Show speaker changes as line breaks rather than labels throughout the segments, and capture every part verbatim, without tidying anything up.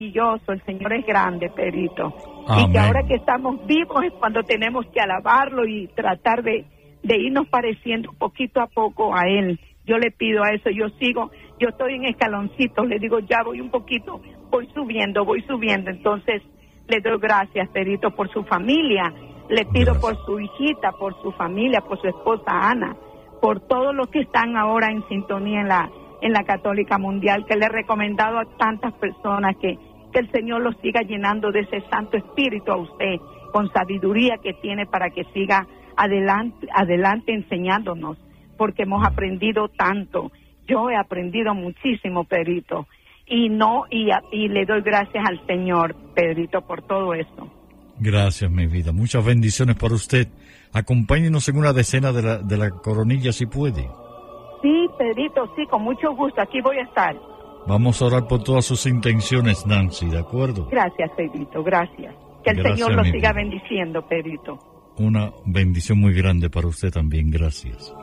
maravilloso, el Señor es grande, Pedrito.
Amén.
Y que ahora que estamos vivos es cuando tenemos que alabarlo y tratar de, de irnos pareciendo poquito a poco a Él. Yo le pido a eso, yo sigo, yo estoy en escaloncitos, le digo, ya voy un poquito, voy subiendo, voy subiendo. Entonces, le doy gracias, Pedrito, por su familia. Le pido
Gracias.
por su hijita, por su familia, por su esposa Ana, por todos los que están ahora en sintonía en la en la Católica Mundial, que le he recomendado a tantas personas que, que el Señor los siga llenando de ese Santo Espíritu a usted, con sabiduría que tiene para que siga adelante, adelante enseñándonos, porque hemos aprendido tanto. Yo he aprendido muchísimo, Pedrito, y no y, y le doy gracias al Señor, Pedrito, por todo eso.
Gracias, mi vida. Muchas bendiciones para usted. Acompáñenos en una decena de la, de la coronilla, si puede.
Sí, Pedrito, sí, con mucho gusto, aquí voy a estar.
Vamos a orar por todas sus intenciones, Nancy, ¿de acuerdo?
Gracias, Pedrito, gracias. Que el
Gracias,
Señor lo
mi
siga
vida.
bendiciendo, Pedrito.
Una bendición muy grande para usted también, gracias.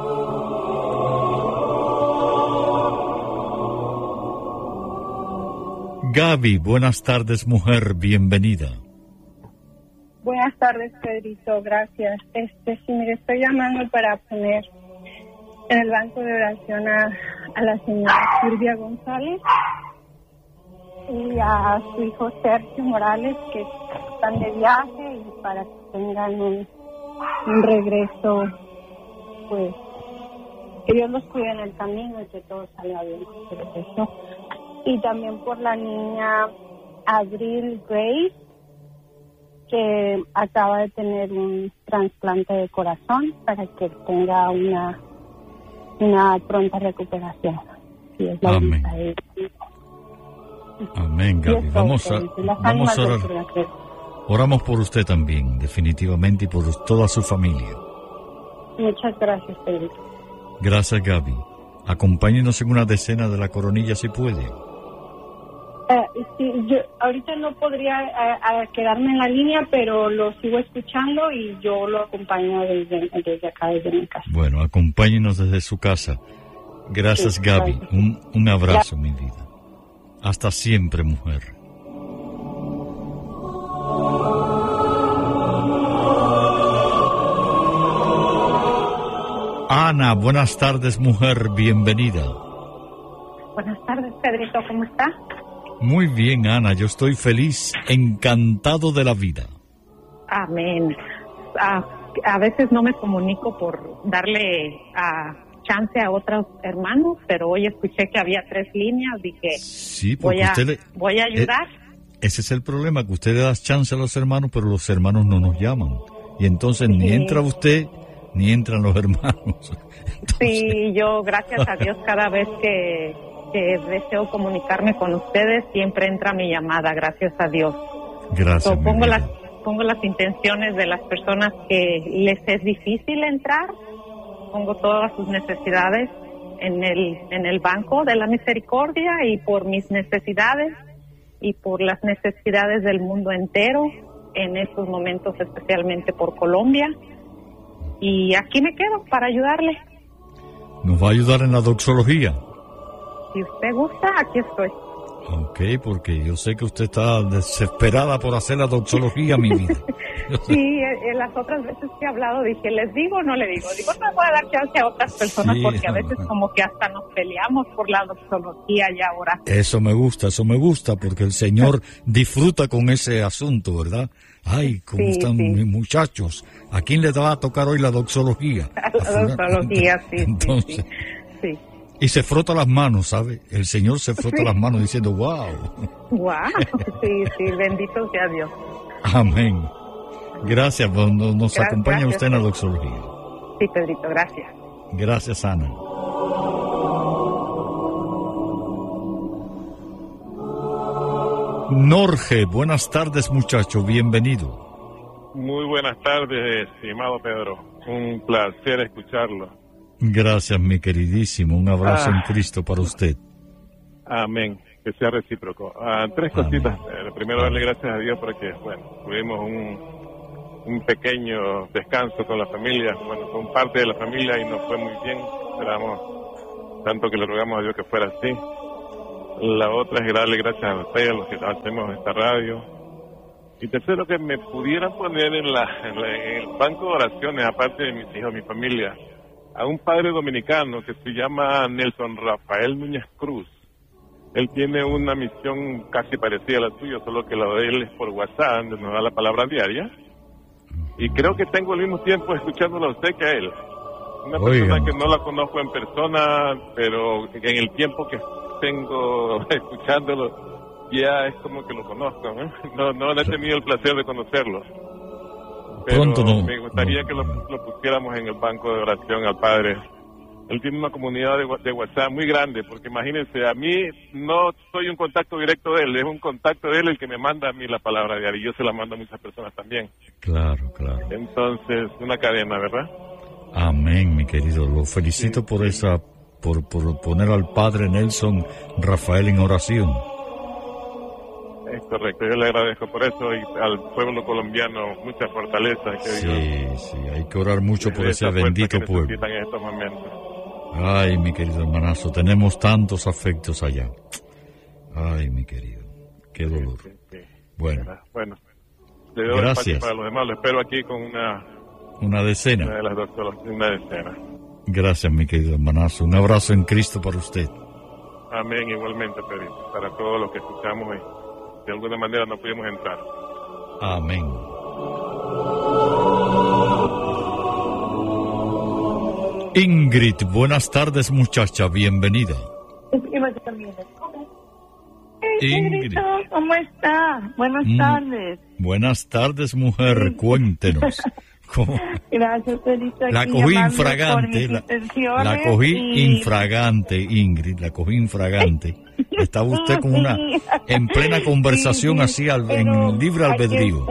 Gaby, buenas tardes, mujer, bienvenida.
Buenas tardes, Pedrito, gracias. Este, sí, mire, estoy llamando para poner en el banco de oración a, a la señora Silvia González y a su hijo Sergio Morales, que están de viaje, y para que tengan un, un regreso, pues, que Dios los cuide en el camino y que todo salga bien con su regreso. Y también por la niña Abril Grace, que acaba de tener un trasplante de corazón, para que tenga una una pronta recuperación. Sí, es la
Amén.
de
Amén, Gaby. Vamos a, vamos a orar. Oramos por usted también, definitivamente, y por toda su familia.
Muchas gracias, Pedro.
Gracias, Gaby. Acompáñenos en una decena de la coronilla, si puede.
Eh, sí, yo ahorita no podría eh, eh, quedarme en la línea, pero lo sigo escuchando y yo lo acompaño desde, desde acá, desde mi casa.
Bueno, acompáñenos desde su casa. Gracias,
Sí,
Gaby.
gracias.
Un, un abrazo, mi vida. Hasta siempre, mujer. Ana, buenas tardes, mujer, bienvenida.
Buenas tardes, Pedrito, ¿cómo está?
Muy bien, Ana, yo estoy feliz, encantado de la vida.
Amén. Ah, a veces no me comunico por darle ah, chance a otros hermanos, pero hoy escuché que había tres líneas, dije,
Sí, porque
voy a,
usted le-
voy a ayudar.
Eh, ese es el problema, que usted le da chance a los hermanos, pero los hermanos no nos llaman. Y entonces ni
Sí.
entra usted, ni entran los hermanos. Entonces,
Sí, yo gracias a Dios cada vez que, que deseo comunicarme con ustedes, siempre entra mi llamada, gracias a Dios.
gracias,
So,
mi
pongo
vida.
las pongo las intenciones de las personas que les es difícil entrar, pongo todas sus necesidades en el en el banco de la misericordia, y por mis necesidades y por las necesidades del mundo entero en estos momentos, especialmente por Colombia, y aquí me quedo para ayudarle.
¿Nos va a ayudar en la doxología?
Si usted gusta, aquí estoy.
Ok, porque yo sé que usted está desesperada por hacer la doxología, mi vida. Yo sé.
Sí, eh, eh, las otras veces que he hablado dije, ¿les digo o no le digo? Digo, no voy a dar chance a otras personas,
Sí,
porque a
no,
veces
no.
como que hasta nos peleamos por la doxología y ahora.
Eso me gusta, eso me gusta, porque el Señor disfruta con ese asunto, ¿verdad? Ay, cómo
Sí,
están
sí.
mis muchachos. ¿A quién le va a tocar hoy la doxología?
La
A fulano.
doxología, sí, sí,
Entonces,
sí. Sí.
y se frota las manos, ¿sabe? El Señor se frota
Sí.
las manos diciendo, wow.
Wow, sí, sí, bendito sea Dios.
Amén. Gracias, nos, nos
Gra-
acompaña
gracias,
usted en la
Pedro.
doxología.
Sí, Pedrito, gracias.
Gracias, Ana. Norge, buenas tardes, muchacho, bienvenido.
Muy buenas tardes, estimado Pedro. Un placer escucharlo.
Gracias, mi queridísimo. Un abrazo
Ah.
en Cristo para usted.
Amén. Que sea recíproco. Ah, tres
Amén.
cositas. Eh, primero, darle gracias a Dios porque, bueno, tuvimos un, un pequeño descanso con la familia. Bueno, con parte de la familia y nos fue muy bien. Esperamos tanto que le rogamos a Dios que fuera así. La otra es darle gracias a ustedes, a los que hacemos esta radio. Y tercero, que me pudieran poner en, la, en, la, en el banco de oraciones, aparte de mis hijos, mi familia, a un padre dominicano que se llama Nelson Rafael Núñez Cruz. Él tiene una misión casi parecida a la tuya, solo que la de él es por WhatsApp, donde nos da la palabra diaria. Y creo que tengo al mismo tiempo escuchándolo a usted que a él. Una persona Oigan. que no la conozco en persona, pero en el tiempo que tengo escuchándolo, ya es como que lo conozco, ¿eh? No, no he tenido el placer de conocerlo. Pero Pronto no. me gustaría no. que lo, lo pusiéramos en el banco de oración al Padre. Él tiene una comunidad de, de WhatsApp muy grande, porque imagínense, a mí no soy un contacto directo de él, es un contacto de él el que me manda a mí la palabra diaria, y yo se la mando a muchas personas también.
Claro, claro.
Entonces, una cadena, ¿verdad?
Amén, mi querido. Lo felicito sí, por sí. esa, por, por poner al Padre Nelson Rafael en oración.
Es correcto, yo le agradezco por eso, y al pueblo colombiano mucha fortaleza. Que
sí,
Dios,
sí, hay que orar mucho por ese bendito pueblo.
En estos momentos.
Ay, mi querido hermanazo, tenemos tantos afectos allá. Ay, mi querido, qué dolor. Sí, sí, sí. Bueno,
bueno, le doy gracias. Para los demás, lo espero aquí con una...
Una decena.
Una de las dos, una decena.
Gracias, mi querido hermanazo. Un abrazo en Cristo para usted.
Amén, igualmente, Pedrito, para todos los que escuchamos y de alguna manera no pudimos entrar.
Amén. Ingrid, buenas tardes, muchacha, bienvenida.
Ingrid, ¿cómo está? Buenas mm, tardes.
Buenas tardes, mujer, cuéntenos. ¿Cómo?
Gracias, Pedrito.
La cogí infragante, la, la cogí y... infragante, Ingrid, la cogí infragante. Estaba usted con una, en plena conversación sí, sí, así, al, en libre albedrío.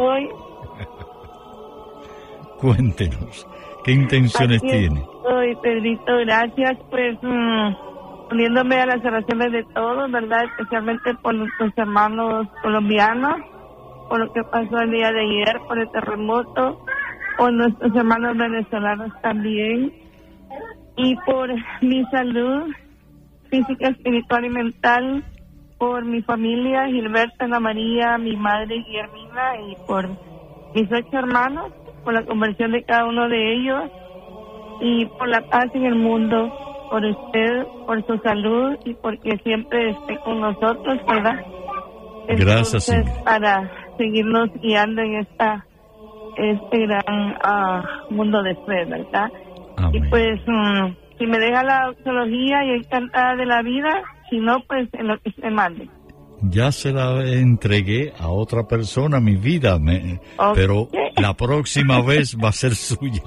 Cuéntenos, ¿qué intenciones aquí tiene?
Estoy, Pedrito, gracias, pues, mmm, uniéndome a las oraciones de todos, ¿verdad? Especialmente por nuestros hermanos colombianos, por lo que pasó el día de ayer, por el terremoto, por nuestros hermanos venezolanos también, y por mi salud física, espiritual y mental, por mi familia, Gilberto, Ana María, mi madre Guillermina, y por mis ocho hermanos, por la conversión de cada uno de ellos, y por la paz en el mundo, por usted, por su salud, y porque siempre esté con nosotros, ¿verdad?
Gracias,
Entonces, Ingrid. Para seguirnos guiando en esta este gran uh, mundo de fe, ¿verdad?
Amén.
Y pues, um, si me deja la doxología y encantada de la vida, si no, pues en lo que se mande.
Ya se la entregué a otra persona, mi vida, me, okay. Pero la próxima vez va a ser suya.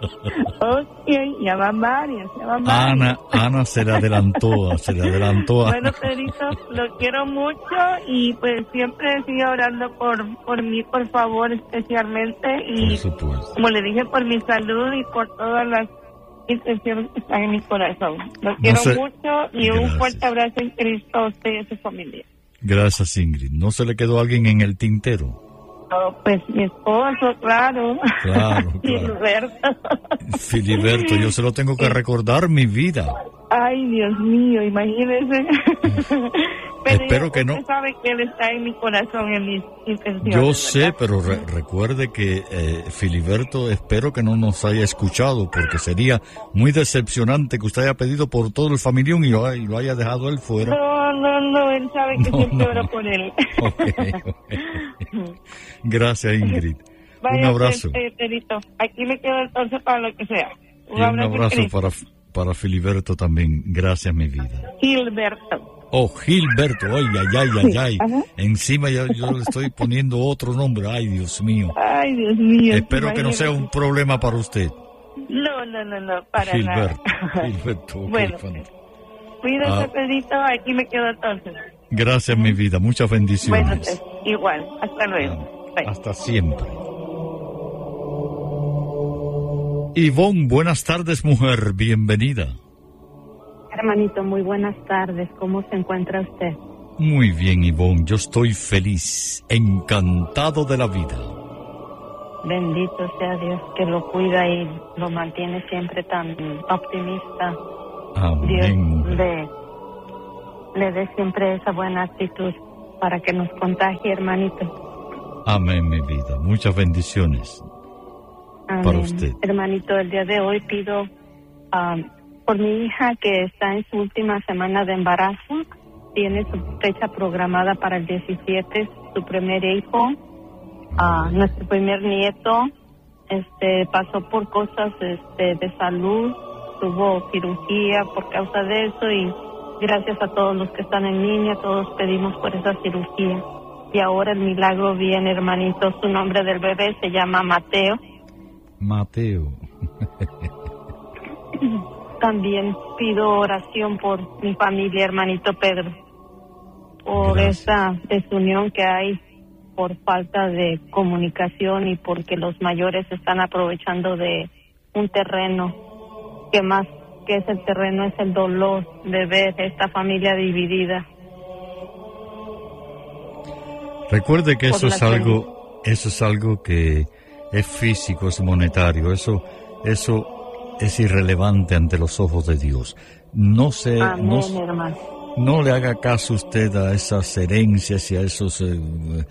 Ok, ya van varias, ya van varias.
Ana, Ana se le adelantó, se le adelantó. A...
Bueno, Pedrito, lo quiero mucho y pues siempre sigue orando por por mí, por favor, especialmente. Y
por supuesto.
Como le dije, por mi salud y por todas las intenciones que están en mi corazón. Lo quiero no sé... mucho y Gracias. Un fuerte abrazo en Cristo a usted y a su familia.
Gracias, Ingrid. ¿No se le quedó alguien en el tintero?
No, pues mi esposo, claro.
Claro, claro.
Filiberto.
Filiberto, yo se lo tengo que recordar, mi vida.
Ay, Dios mío, imagínese. Pero
espero que no.
Usted sabe que él está en mi corazón, en mis intenciones.
Yo sé, ¿verdad? Pero re recuerde que eh, Filiberto, espero que no nos haya escuchado, porque sería muy decepcionante que usted haya pedido por todo el familión y lo, y lo haya dejado él fuera.
No, no, no, él sabe que no, siempre no, oro no. por él.
Okay, okay. Gracias, Ingrid.
Vaya,
un abrazo.
Pues, eh, aquí me quedo entonces para lo que sea.
Un, y abrazo, un abrazo para, para Filiberto también. Gracias, mi vida.
Gilberto.
Oh, Gilberto, ay, ay, ay, ay, ay. Sí, encima yo, yo le estoy poniendo otro nombre, ay, Dios mío.
Ay, Dios mío.
Espero que no sea un problema para usted.
No, no, no, no, para
Gilberto,
nada.
Gilberto,
bueno, cuídate, ah. Pedrito, aquí me quedo entonces.
Gracias, mi vida, muchas bendiciones.
Bueno, pues, igual, hasta luego.
Ah, hasta siempre. Ivonne, buenas tardes, mujer, bienvenida.
Hermanito, muy buenas tardes. ¿Cómo se encuentra usted?
Muy bien, Ivonne. Yo estoy feliz, encantado de la vida.
Bendito sea Dios que lo cuida y lo mantiene siempre tan optimista.
Amén.
Dios de, le dé siempre esa buena actitud para que nos contagie, hermanito.
Amén, mi vida. Muchas bendiciones. Amén. Para usted.
Hermanito, el día de hoy pido um, por mi hija que está en su última semana de embarazo. Tiene su fecha programada para el diecisiete, su primer hijo, uh, nuestro primer nieto. Este pasó por cosas este, de salud, tuvo cirugía por causa de eso y gracias a todos los que están en línea, todos pedimos por esa cirugía. Y ahora el milagro viene, hermanito. Su nombre del bebé se llama Mateo.
Mateo.
También pido oración por mi familia, hermanito Pedro, por Gracias. Esa desunión que hay por falta de comunicación y porque los mayores están aprovechando de un terreno que más que es el terreno es el dolor de ver esta familia dividida.
Recuerde que eso es algo, eso es algo que es físico, es monetario, eso, eso es irrelevante ante los ojos de Dios. No se,
Amén,
no,
hermano.
no le haga caso usted a esas herencias y a esos eh,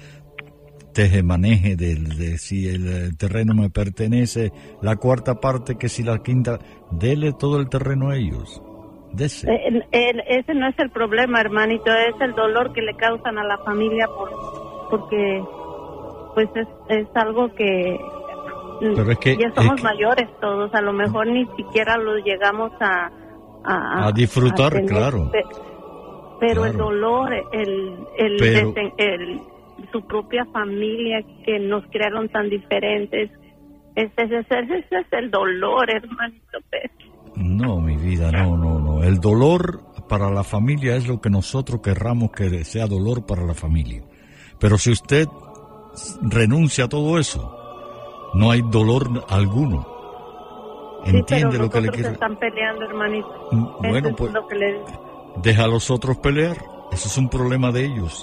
tejemaneje de, de si el terreno me pertenece, la cuarta parte que si la quinta, dele todo el terreno a ellos. Dese.
El, el, ese no es el problema, hermanito, es el dolor que le causan a la familia por porque pues es, es algo que,
Pero es que
ya somos
es que,
mayores todos, a lo mejor ni siquiera lo llegamos a a,
a disfrutar,
a tener,
claro.
Pe, pero
claro.
el dolor, el el,
pero,
desen, el su propia familia que nos crearon tan diferentes, ese, ese, ese es el dolor, hermanito Pedro.
No, mi vida, no, no, no. El dolor para la familia es lo que nosotros querramos que sea dolor para la familia. Pero si usted renuncia a todo eso, no hay dolor alguno. ¿Entiende
sí,
lo que le quiero?
Están peleando, hermanito.
Bueno,
eso
pues
es lo que le...
deja a los otros pelear. Eso es un problema de ellos.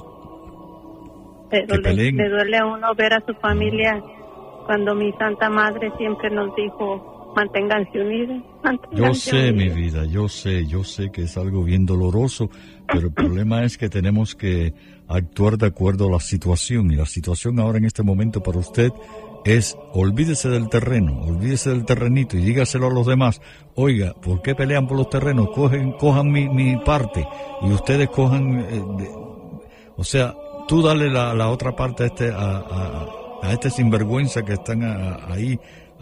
Pero le, le duele a uno ver a su familia cuando mi Santa Madre siempre nos dijo, manténganse unidos. Manténganse
yo sé,
unidos.
mi vida, yo sé, yo sé que es algo bien doloroso, pero el problema es que tenemos que actuar de acuerdo a la situación, y la situación ahora en este momento para usted es, olvídese del terreno, olvídese del terrenito y dígaselo a los demás. Oiga, ¿por qué pelean por los terrenos? Cogen, cojan mi, mi parte y ustedes cojan, eh, de, o sea, tú dale la, la otra parte a este, a, a, a este sinvergüenza que están a, a, ahí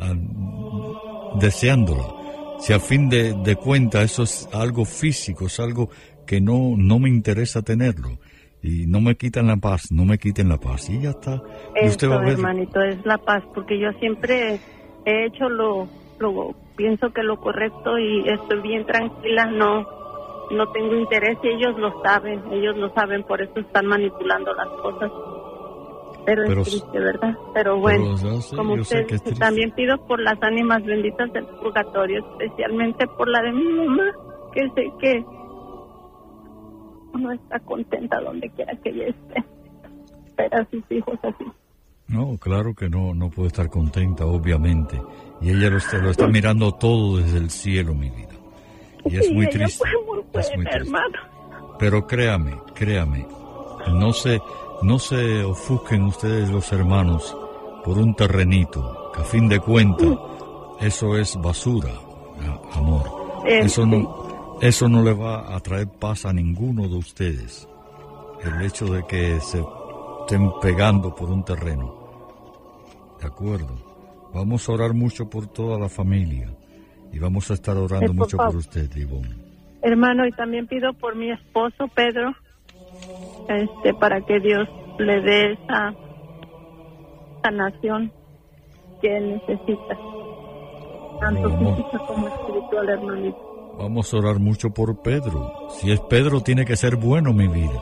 a, deseándola. Si al fin de, de cuentas eso es algo físico, es algo que no, no me interesa tenerlo. Y no me quitan la paz, no me quiten la paz. Y ya está. Y usted
Eso,
va a ver...
hermanito, es la paz, porque yo siempre he hecho lo, lo, pienso que lo correcto y estoy bien tranquila, no, no tengo interés y ellos lo saben, ellos lo saben, por eso están manipulando las cosas. Pero, pero es triste, ¿verdad? Pero bueno, pero sé, como usted, también pido por las ánimas benditas del purgatorio, especialmente por la de mi mamá, que sé que no está contenta donde quiera que ella esté, pero a sus hijos así.
No, claro que no, no puede estar contenta, obviamente. Y ella lo está, lo está mirando todo desde el cielo, mi vida. Y es
sí,
muy
ella
triste.
Fue muy buena,
es muy triste.
Hermano.
Pero créame, créame, no se, no se ofusquen ustedes los hermanos por un terrenito, que a fin de cuentas, eso es basura, amor.
Eh,
eso no...
sí.
Eso no le va a traer paz a ninguno de ustedes, el hecho de que se estén pegando por un terreno. ¿De acuerdo? Vamos a orar mucho por toda la familia y vamos a estar orando por mucho favor. por usted, Ivonne.
Hermano, y también pido por mi esposo, Pedro, este, para que Dios le dé esa sanación que él necesita, tanto
Vamos.
física como espiritual, hermanito.
Vamos a orar mucho por Pedro. Si es Pedro, tiene que ser bueno, mi vida.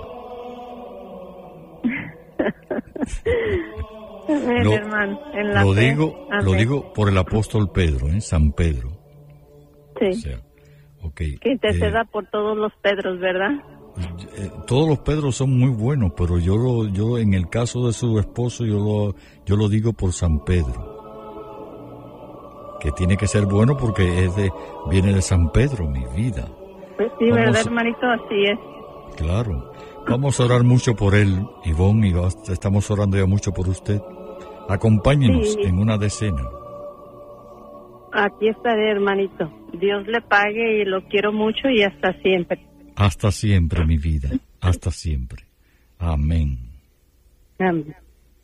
Amén,
lo,
hermano. En la
lo
fe.
digo,
Amén.
lo digo por el apóstol Pedro, ¿eh? San Pedro.
Sí.
O sea, okay.
Que interceda
eh,
por todos los Pedros, ¿verdad?
Eh, todos los Pedros son muy buenos, pero yo lo, yo en el caso de su esposo, yo lo, yo lo digo por San Pedro. Que tiene que ser bueno porque es de, viene de San Pedro, mi vida.
Pues sí,
Vamos,
¿verdad, hermanito? Así es.
Claro. Vamos a orar mucho por él, Ivonne, y estamos orando ya mucho por usted. Acompáñenos sí. en una decena.
Aquí estaré, hermanito. Dios le pague y lo quiero mucho y hasta siempre.
Hasta siempre, mi vida. Hasta siempre. Amén.
Amén.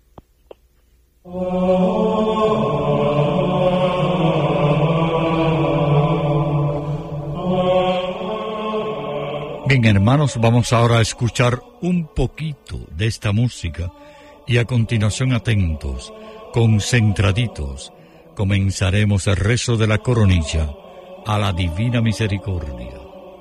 Bien, hermanos, vamos ahora a escuchar un poquito de esta música y a continuación, atentos, concentraditos, comenzaremos el rezo de la coronilla a la Divina Misericordia.